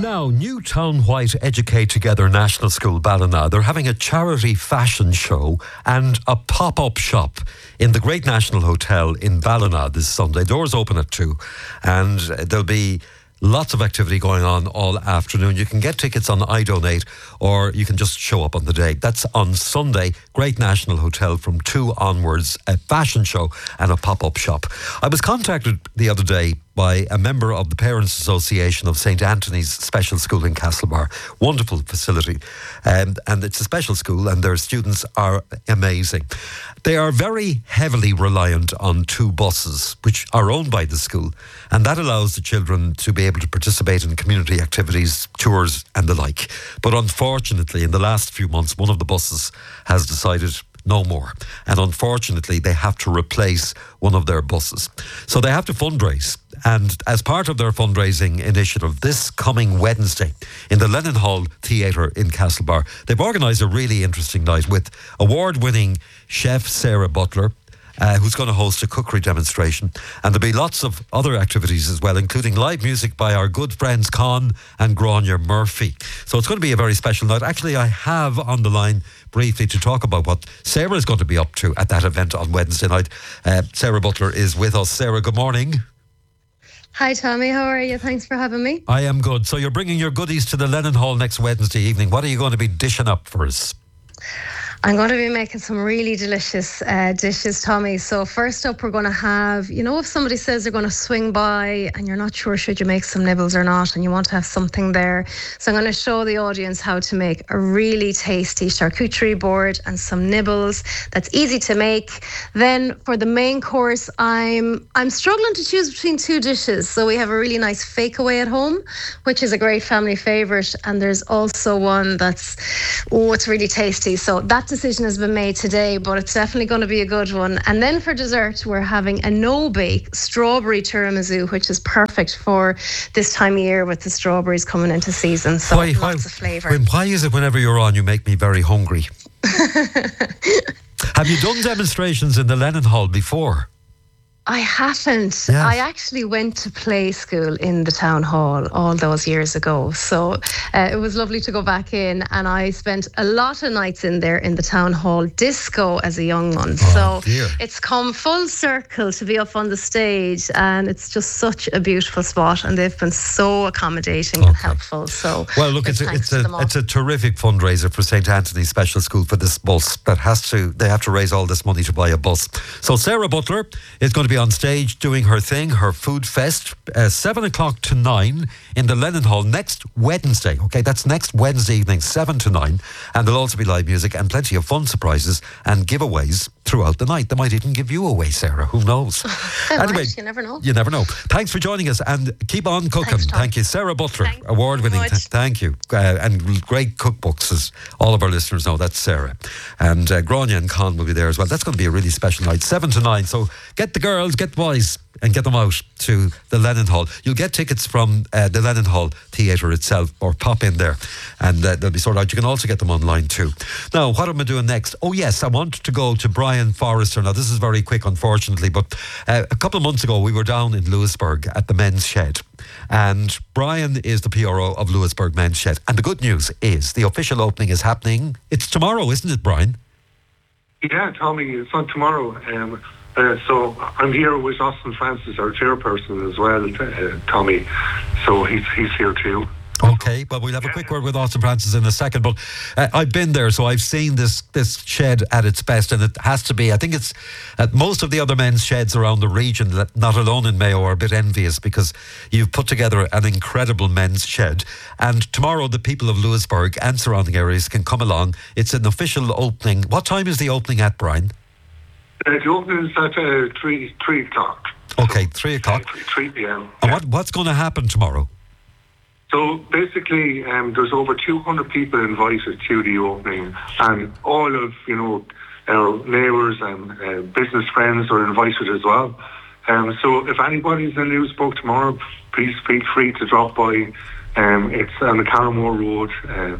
Now, Newtown White Educate Together National School Ballina, they're having a charity fashion show and a pop-up shop in the Great National Hotel in Ballina this Sunday. Doors open at 2 and there'll be lots of activity going on all afternoon. You can get tickets on iDonate or you can just show up on the day. That's on Sunday, Great National Hotel from 2 onwards, a fashion show and a pop-up shop. I was contacted the other day by a member of the Parents Association of St Anthony's Special School in Castlebar. Wonderful facility. And it's a special school and their students are amazing. They are very heavily reliant on 2 buses, which are owned by the school. And that allows the children to be able to participate in community activities, tours and the like. But unfortunately, in the last few months, one of the buses has decided no more. And unfortunately, they have to replace one of their buses. So they have to fundraise. And as part of their fundraising initiative, this coming Wednesday in the Lennon Hall Theatre in Castlebar, they've organised a really interesting night with award-winning chef Sarah Butler, who's going to host a cookery demonstration. And there'll be lots of other activities as well, including live music by our good friends Con and Grania Murphy. So it's going to be a very special night. Actually, I have on the line briefly to talk about what Sarah is going to be up to at that event on Wednesday night. Sarah Butler is with us. Sarah, good morning. Hi Tommy, how are you? Thanks for having me. I am good. So you're bringing your goodies to the Lennon Hall next Wednesday evening. What are you going to be dishing up for us? I'm going to be making some really delicious dishes, Tommy. So first up, we're going to have, if somebody says they're going to swing by and you're not sure should you make some nibbles or not, and you want to have something there. So I'm going to show the audience how to make a really tasty charcuterie board and some nibbles. That's easy to make. Then for the main course, I'm struggling to choose between 2 dishes. So we have a really nice fake away at home, which is a great family favourite. And there's also one that's, it's really tasty. So that decision has been made today, but it's definitely going to be a good one. And then for dessert, we're having a no-bake strawberry tiramisu, which is perfect for this time of year with the strawberries coming into season. So lots of flavour. Why is it whenever you're on, you make me very hungry? Have you done demonstrations in the Lennon Hall before? I haven't. Yes. I actually went to play school in the town hall all those years ago. So it was lovely to go back in, and I spent a lot of nights in there in the town hall disco as a young one. It's come full circle to be up on the stage, and it's just such a beautiful spot, and they've been so accommodating and helpful. So well, look, it's a terrific fundraiser for St Anthony's Special School for this bus they have to raise all this money to buy a bus. So Sarah Butler is going to be on stage doing her thing, her food fest, 7 o'clock to 9 in the Lennon Hall next Wednesday. Okay, that's next Wednesday evening, 7 to 9. And there'll also be live music and plenty of fun surprises and giveaways throughout the night. They might even give you away, Sarah. Who knows? Anyway, you never know. You never know. Thanks for joining us and keep on cooking. Thank you. Sarah Butler, award-winning. Thank you. And great cookbooks, as all of our listeners know. That's Sarah. And Grania and Con will be there as well. That's going to be a really special night, 7 to 9. So get the girls, get the boys and get them out to the Lennon Hall. You'll get tickets from the Lennon Hall Theatre itself, or pop in there and they'll be sorted out. You can also get them online too. Now, what am I doing next? Oh yes, I want to go to Brian Forrester. Now this is very quick, unfortunately, but a couple of months ago we were down in Lewisburg at the Men's Shed, and Brian is the PRO of Lewisburg Men's Shed, and the good news is the official opening is happening. It's tomorrow, isn't it, Brian? Yeah, Tommy, it's on tomorrow. So I'm here with Austin Francis, our chairperson as well, Tommy. So he's here too. Okay, well, we'll have a quick word with Austin Francis in a second, but I've been there, so I've seen this shed at its best, and it has to be, I think it's, most of the other men's sheds around the region, not alone in Mayo, are a bit envious because you've put together an incredible men's shed, and tomorrow the people of Lewisburg and surrounding areas can come along. It's an official opening. What time is the opening at, Brian? The opening is at 3 o'clock. Okay, 3 o'clock. 3 p.m. And what's going to happen tomorrow? So basically, there's over 200 people invited to the opening, and all of our neighbours and business friends are invited as well. So if anybody's in Lewisburg tomorrow, please feel free to drop by. It's on the Carramore Road,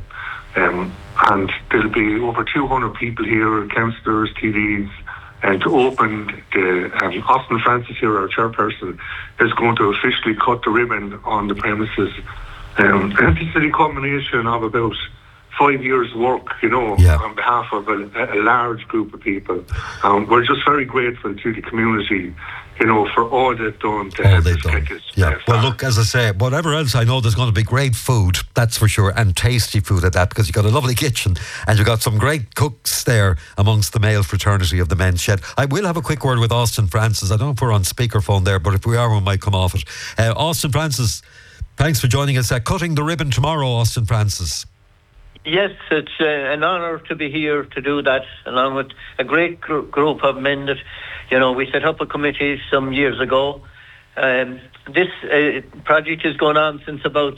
and there'll be over 200 people here, councillors, TVs. And to open the Austin Francis here, our chairperson, is going to officially cut the ribbon on the premises This is a combination of about 5 years' work, on behalf of a large group of people. We're just very grateful to the community, for all they've done to help us take this. Well, look, as I say, whatever else, I know there's going to be great food, that's for sure, and tasty food at that, because you've got a lovely kitchen and you've got some great cooks there amongst the male fraternity of the Men's Shed. I will have a quick word with Austin Francis. I don't know if we're on speakerphone there, but if we are, we might come off it. Austin Francis, thanks for joining us. Cutting the ribbon tomorrow, Austin Francis. Yes, it's an honour to be here to do that, along with a great group of men that, we set up a committee some years ago. This project has gone on since about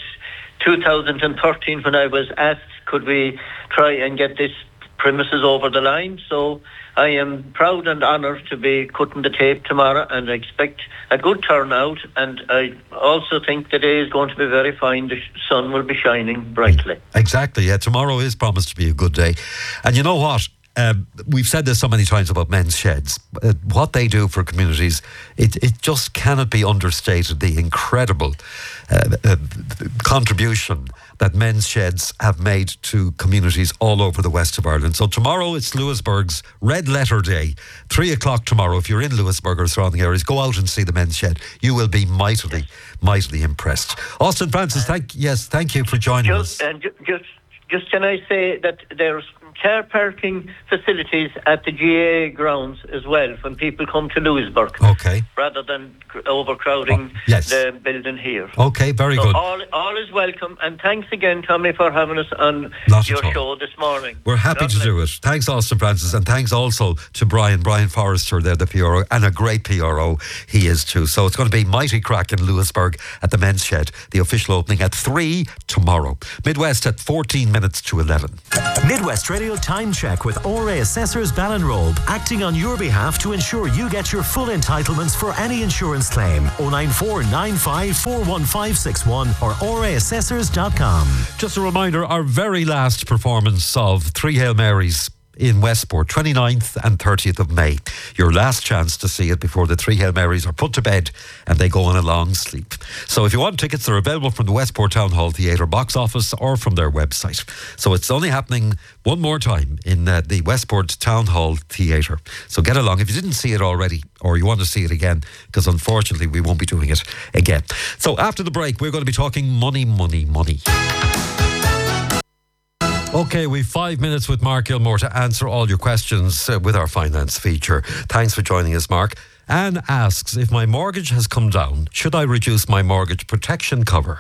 2013, when I was asked, could we try and get this premises over the line. So I am proud and honoured to be cutting the tape tomorrow, and I expect a good turnout, and I also think the day is going to be very fine. The sun will be shining brightly. Exactly, yeah. Tomorrow is promised to be a good day. And you know what? We've said this so many times about Men's Sheds. What they do for communities, it just cannot be understated, the incredible contribution that Men's Sheds have made to communities all over the west of Ireland. So tomorrow it's Lewisburg's Red Letter Day. 3:00 tomorrow. If you're in Lewisburg or surrounding areas, go out and see the Men's Shed. You will be mightily impressed. Austin Francis, thank you for joining us. And just can I say that there's car parking facilities at the GAA grounds as well when people come to Lewisburg. Okay. Rather than overcrowding the building here. Okay, very good. All is welcome, and thanks again, Tommy, for having us on your show this morning. We're happy to do it. Thanks, Austin Francis, and thanks also to Brian Forrester there, the PRO, and a great PRO he is too. So it's going to be mighty crack in Lewisburg at the Men's Shed. The official opening at 3 tomorrow. Midwest at 14 minutes to 11. Midwest Radio Time Check with ORA Assessors Ballinrobe, acting on your behalf to ensure you get your full entitlements for any insurance claim. 094 95 41561 or oraassessors.com. Just a reminder, our very last performance of Three Hail Marys in Westport, 29th and 30th of May. Your last chance to see it before the Three Hail Marys are put to bed and they go on a long sleep. So if you want tickets, they're available from the Westport Town Hall Theatre box office or from their website. So it's only happening one more time in the Westport Town Hall Theatre. So get along if you didn't see it already or you want to see it again, because unfortunately we won't be doing it again. So after the break, we're going to be talking money. Okay, we've 5 minutes with Mark Gilmore to answer all your questions with our finance feature. Thanks for joining us, Mark. Anne asks, if my mortgage has come down, should I reduce my mortgage protection cover?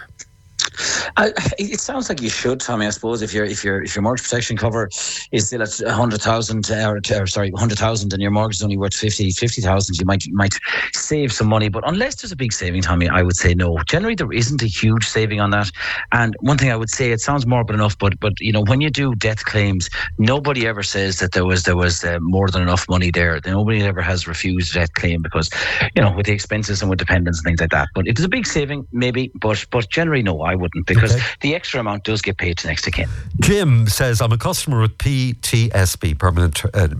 It sounds like you should, Tommy. I suppose if your mortgage protection cover is still at 100,000, 100,000, and your mortgage is only worth 50,000, you might save some money. But unless there's a big saving, Tommy, I would say no. Generally, there isn't a huge saving on that. And one thing I would say, it sounds morbid enough, but when you do death claims, nobody ever says that there was more than enough money there. Nobody ever has refused a death claim because with the expenses and with dependents and things like that. But if there's a big saving, maybe. But generally, no, I wouldn't, because the extra amount does get paid to next of kin. Jim says, I'm a customer with PTSB, permanent,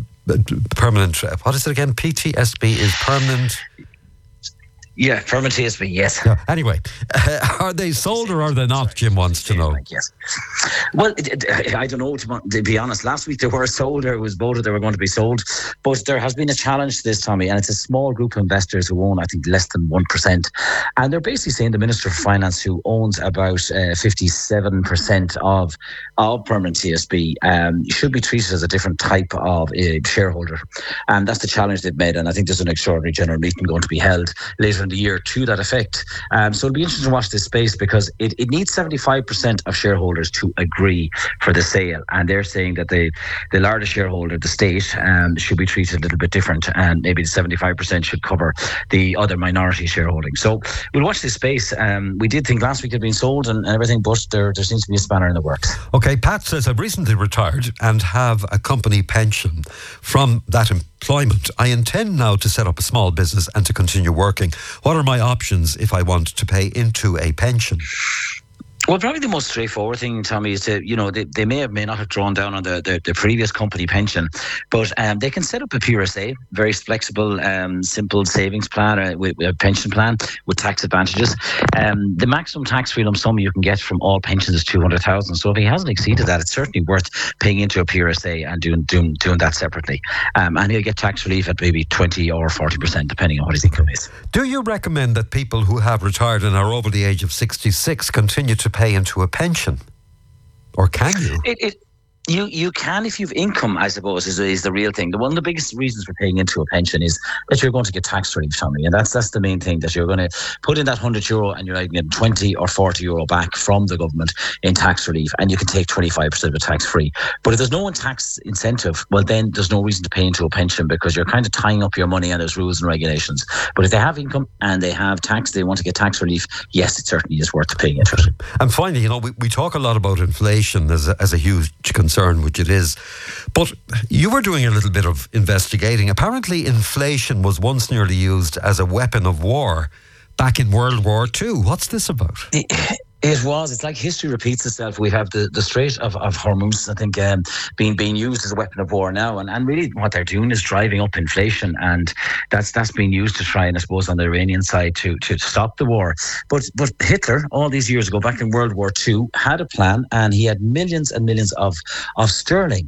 what is it again? PTSB is permanent... Yeah, permanent TSB, yes. Yeah. Anyway, are they sold or are they not? Jim wants to know. Yes. Well, I don't know, to be honest. Last week they were sold, or it was voted they were going to be sold. But there has been a challenge to this, Tommy, and it's a small group of investors who own, I think, less than 1%. And they're basically saying the Minister for Finance, who owns about 57% of permanent TSB, should be treated as a different type of shareholder. And that's the challenge they've made. And I think there's an extraordinary general meeting going to be held later in the year to that effect. So it'll be interesting to watch this space, because it needs 75% of shareholders to agree for the sale. And they're saying that the largest shareholder, the state, should be treated a little bit different, and maybe the 75% should cover the other minority shareholding. So we'll watch this space. We did think last week it had been sold and everything, but there seems to be a spanner in the works. Okay, Pat says, I've recently retired and have a company pension from that employment. I intend now to set up a small business and to continue working. What are my options if I want to pay into a pension? Well, probably the most straightforward thing, Tommy, is to, they may not have drawn down on the previous company pension, but they can set up a PRSA, very flexible, simple savings plan, with a pension plan with tax advantages. The maximum tax-free lump sum you can get from all pensions is 200,000. So if he hasn't exceeded that, it's certainly worth paying into a PRSA and doing that separately. And he'll get tax relief at maybe 20 or 40%, depending on what his income is. Do you recommend that people who have retired and are over the age of 66 continue to pay into a pension? Or can you? You can if you've income, I suppose, is the real thing. One of the biggest reasons for paying into a pension is that you're going to get tax relief, Tommy, and that's the main thing, that you're going to put in that €100 and you're going to get 20 or 40 euro back from the government in tax relief, and you can take 25% of it tax free. But if there's no tax incentive, well, then there's no reason to pay into a pension, because you're kind of tying up your money and there's rules and regulations. But if they have income and they have tax, they want to get tax relief, yes, it certainly is worth paying into it. And finally, we talk a lot about inflation as a huge concern, which it is. But you were doing a little bit of investigating. Apparently, inflation was once nearly used as a weapon of war back in World War II. What's this about? It was. It's like history repeats itself. We have the Strait of Hormuz, I think, being used as a weapon of war now. And really what they're doing is driving up inflation. And that's being used to try, and I suppose, on the Iranian side to stop the war. But Hitler, all these years ago, back in World War II, had a plan, and he had millions and millions of sterling,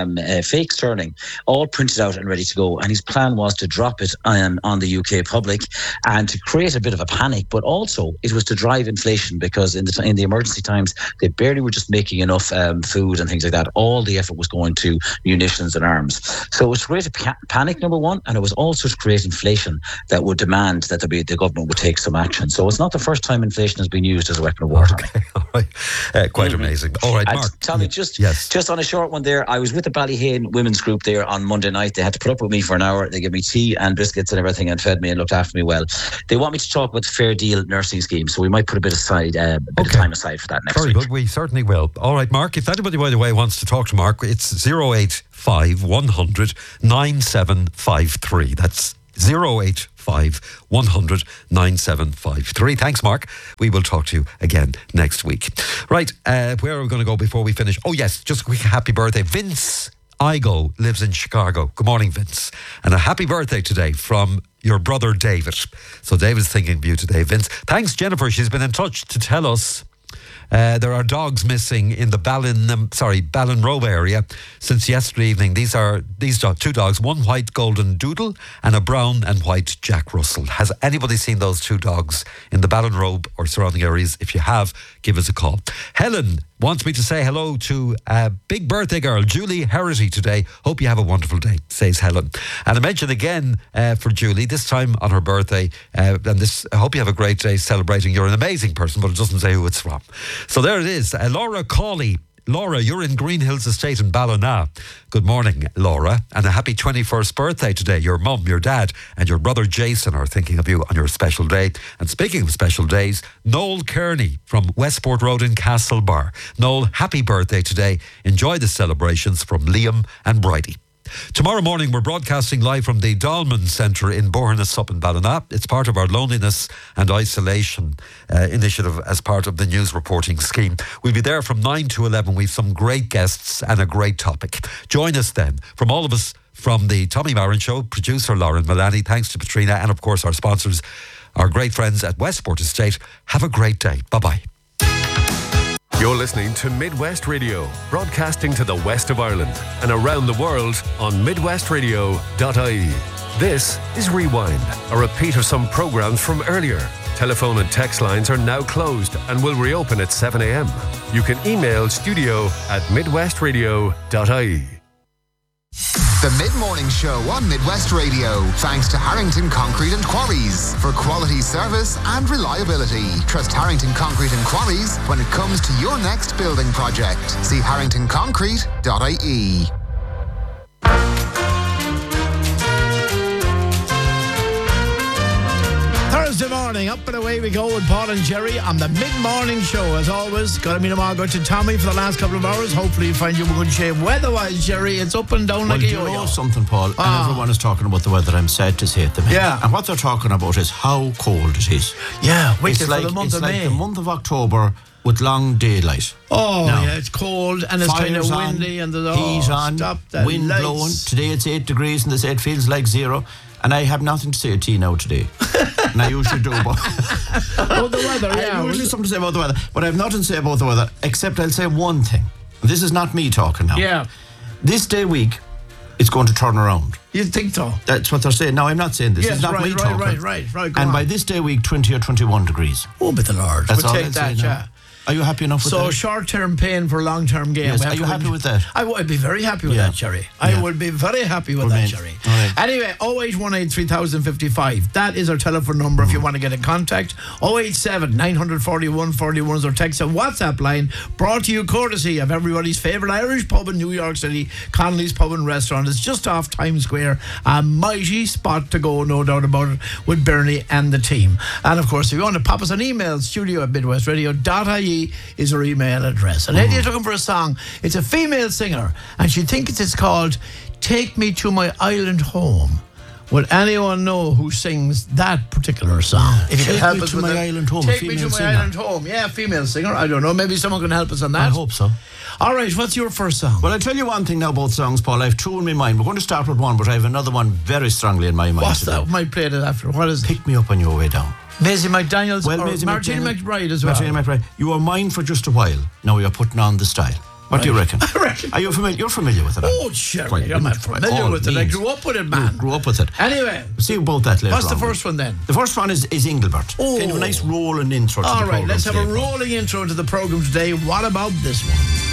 fake sterling, all printed out and ready to go. And his plan was to drop it on the UK public and to create a bit of a panic. But also it was to drive inflation, because in the emergency times, they barely were just making enough food and things like that. All the effort was going to munitions and arms. So it was to create a panic, number one, and it was also to create inflation that would demand that the government would take some action. So it's not the first time inflation has been used as a weapon of war. Okay, all right. Quite amazing. All right, Mark. Tommy, just on a short one there, I was with the Ballyhane women's group there on Monday night. They had to put up with me for an hour. They gave me tea and biscuits and everything, and fed me and looked after me well. They want me to talk about the Fair Deal nursing scheme, so we might put a bit of time aside for that next week. Very good. We certainly will. All right, Mark, if anybody, by the way, wants to talk to Mark, it's 085 100 9753. That's 085 100 9753. Thanks, Mark. We will talk to you again next week. Right, where are we going to go before we finish? Oh, yes, just a quick happy birthday. Vince Igo lives in Chicago. Good morning, Vince. And a happy birthday today from your brother David. So David's thinking of you today, Vince. Thanks, Jennifer. She's been in touch to tell us there are dogs missing in the Ballinrobe area since yesterday evening. These two dogs, one white golden doodle and a brown and white Jack Russell. Has anybody seen those two dogs in the Ballinrobe or surrounding areas? If you have, give us a call. Helen wants me to say hello to a big birthday girl, Julie Herity, today. Hope you have a wonderful day, says Helen. And I mention again for Julie, this time on her birthday, I hope you have a great day celebrating. You're an amazing person, but it doesn't say who it's from. So there it is. Laura Cawley. Laura, you're in Green Hills Estate in Ballina. Good morning, Laura, and a happy 21st birthday today. Your mum, your dad and your brother Jason are thinking of you on your special day. And speaking of special days, Noel Kearney from Westport Road in Castlebar. Noel, happy birthday today. Enjoy the celebrations from Liam and Bridie. Tomorrow morning, we're broadcasting live from the Dahlman Centre in Bournemouth up in Ballina. It's part of our loneliness and isolation initiative as part of the news reporting scheme. We'll be there from 9 to 11. We've some great guests and a great topic. Join us then. From all of us from the Tommy Marin Show, producer Lauren Milani, thanks to Patrina, and of course our sponsors, our great friends at Westport Estate. Have a great day. Bye-bye. You're listening to Midwest Radio, broadcasting to the west of Ireland and around the world on midwestradio.ie. This is Rewind, a repeat of some programmes from earlier. Telephone and text lines are now closed and will reopen at 7 a.m. You can email studio@midwestradio.ie. The Mid-Morning Show on Midwest Radio. Thanks to Harrington Concrete and Quarries for quality service and reliability. Trust Harrington Concrete and Quarries when it comes to your next building project. See harringtonconcrete.ie. Thursday morning, up and away we go with Paul and Jerry on the Mid-Morning Show. As always, got to meet Margaret to Tommy for the last couple of hours. Hopefully you find you in good shape. Weather-wise, Jerry, it's up and down like a yo-yo. You know something, Paul? And everyone is talking about the weather. I'm sad to say it to me. Yeah. And what they're talking about is how cold it is. Yeah, wait it's for like, the month of May. It's like the month of October with long daylight. Oh, Now, yeah, it's cold and it's kind of Fires windy on, and there's heat on, stop the wind lights. blowing. Today it's 8 degrees and they say it feels like 0. And I have nothing to say to you now today. And I usually do. But Oh, the weather, I yeah. usually something to say about the weather. But I have nothing to say about the weather, except I'll say one thing. This is not me talking now. Yeah. This day week, it's going to turn around. You think so? That's what they're saying. No, I'm not saying this. Yes, It's not me talking. right. Go And on. by this day week, 20 or 21 degrees. Oh, but the Lord. That's we'll all take I'll that, say now. yeah. Are you happy enough with So that? short-term pain for long-term gain. Yes, We have are you to happy win. with that? I'd be very happy with Yeah. that, Jerry. I Yeah. would be very happy with Brilliant. that, Jerry. All right. Anyway, 0818 3055. That is our telephone number if you want to get in contact. 087 941 41 is our text and WhatsApp line, brought to you courtesy of everybody's favourite Irish pub in New York City, Connolly's Pub and Restaurant. It's just off Times Square. A mighty spot to go, no doubt about it, with Bernie and the team. And of course, if you want to pop us an email, studio@midwestradio.ie is our email address. And Eddie is looking for a song. It's a female singer, and she thinks it's called Take Me to My Island Home. Would anyone know who sings that particular song? If you Take could help Me us to with My it. Island Home, a Take Me female to My singer. Island Home. Yeah, female singer. I don't know. Maybe someone can help us on that. I hope so. All right, what's your first song? Well, I'll tell you one thing now about songs, Paul. I have two in my mind. We're going to start with one, but I have another one very strongly in my mind. What's today. that? Might play it after. What is it? Pick Me Up on Your Way Down. Maisie McDaniels or Maisie Martina McDaniel- McBride as well. Martina McBride. You were mine for just a while. Now you're putting on the style. What do you reckon? I reckon. Are you familiar? You're familiar with it? Oh, sure. Quite I'm not by familiar all with it. I means. grew up with it, man. You grew up with it. Anyway, We'll see about that later what's the on. first one then? The first one is Engelbert. Oh. Kind of a nice rolling intro to the All right, programme let's have a today, Paul. rolling intro to the program today. What about this one?